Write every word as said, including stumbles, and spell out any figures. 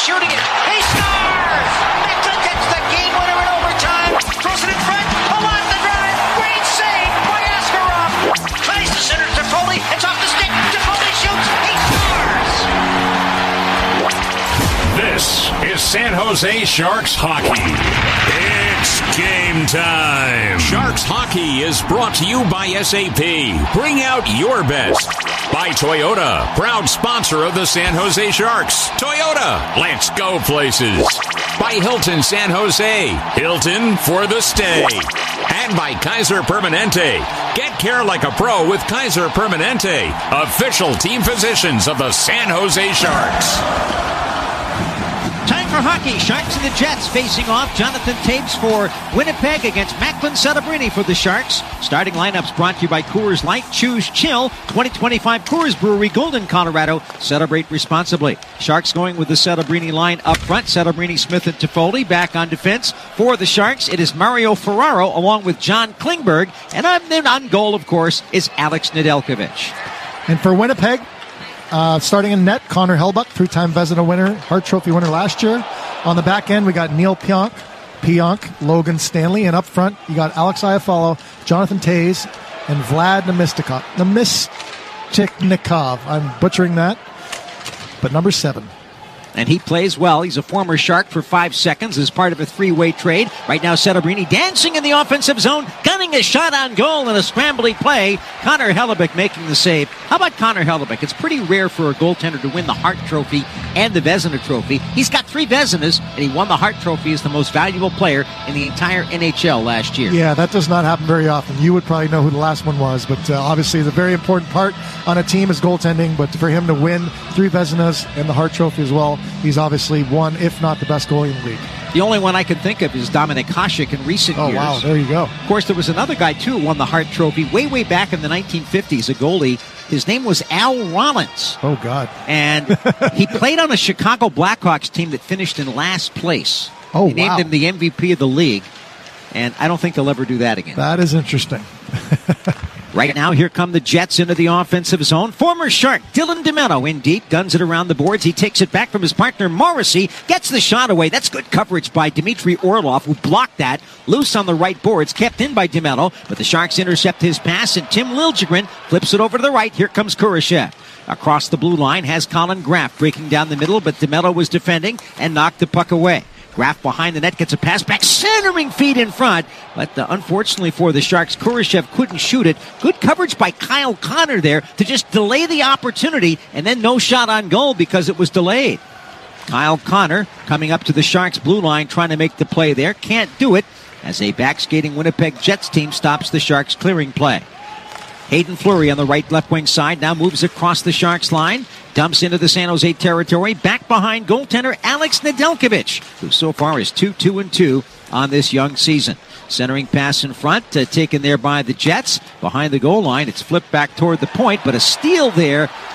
shooting it. He scores! Macklin gets the game winner in overtime. Throws it in front. Palat the drive. Great save by Askarov. Tries to center Toffoli. It's off the stick. Toffoli shoots. He scores! This is San Jose Sharks hockey. It's game time. Sharks hockey is brought to you by S A P. Bring out your best. By Toyota, proud sponsor of the San Jose Sharks. Toyota, let's go places. By Hilton San Jose, Hilton for the stay. And by Kaiser Permanente. Get care like a pro with Kaiser Permanente, official team physicians of the San Jose Sharks. Time for hockey. Sharks and the Jets facing off. Jonathan Toews for Winnipeg against Macklin Celebrini for the Sharks. Starting lineups brought to you by Coors Light. Choose Chill. twenty twenty-five Coors Brewery, Golden, Colorado. Celebrate responsibly. Sharks going with the Celebrini line up front. Celebrini, Smith, and Toffoli back on defense. For the Sharks, it is Mario Ferraro along with John Klingberg. And then on goal, of course, is Alex Nedeljkovic. And for Winnipeg, Uh, starting in net, Connor Hellebuyck, three-time Vezina winner, Hart Trophy winner last year. On the back end, we got Neil Pionk, Pionk, Logan Stanley, and up front, you got Alex Iafallo, Jonathan Toews, and Vlad Namistnikov. Namistnikov. I'm butchering that, but number seven. And he plays well. He's a former Shark for five seconds as part of a three-way trade. Right now, Celebrini dancing in the offensive zone, gunning a shot on goal in a scrambly play. Connor Hellebuyck making the save. How about Connor Hellebuyck? It's pretty rare for a goaltender to win the Hart Trophy and the Vezina Trophy. He's got three Vezinas, and he won the Hart Trophy as the most valuable player in the entire N H L last year. Yeah, that does not happen very often. You would probably know who the last one was, but uh, obviously the very important part on a team is goaltending, but for him to win three Vezinas and the Hart Trophy as well, he's obviously one, if not the best goalie in the league. The only one I can think of is Dominik Hasek in recent oh, years. Oh, wow, there you go. Of course, there was another guy, too, who won the Hart Trophy way, way back in the nineteen fifties, a goalie. His name was Al Rollins. Oh, God. And he played on a Chicago Blackhawks team that finished in last place. Oh, they named wow. him the M V P of the league, and I don't think they'll ever do that again. That is interesting. Right now, here come the Jets into the offensive zone. Former Shark Dylan DeMello in deep, guns it around the boards. He takes it back from his partner Morrissey, gets the shot away. That's good coverage by Dmitry Orlov, who blocked that. Loose on the right boards, kept in by DeMello, but the Sharks intercept his pass, and Tim Liljegren flips it over to the right. Here comes Kurashev. Across the blue line has Colin Graff breaking down the middle, but DeMello was defending and knocked the puck away. Graff behind the net gets a pass back, centering feet in front. But uh, unfortunately for the Sharks, Kurashev couldn't shoot it. Good coverage by Kyle Connor there to just delay the opportunity, and then no shot on goal because it was delayed. Kyle Connor coming up to the Sharks' blue line trying to make the play there. Can't do it as a backskating Winnipeg Jets team stops the Sharks' clearing play. Hayden Fleury on the right left wing side now moves across the Sharks line. Dumps into the San Jose territory. Back behind goaltender Alex Nedeljkovic, who so far is two two and two on this young season. Centering pass in front, uh, taken there by the Jets. Behind the goal line, it's flipped back toward the point, but a steal there